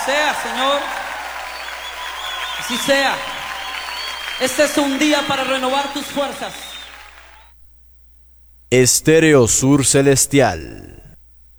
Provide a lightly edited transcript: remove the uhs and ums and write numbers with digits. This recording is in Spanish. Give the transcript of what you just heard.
sea, Señor. Así sea. Este es un día para renovar tus fuerzas. Estéreo Sur Celestial.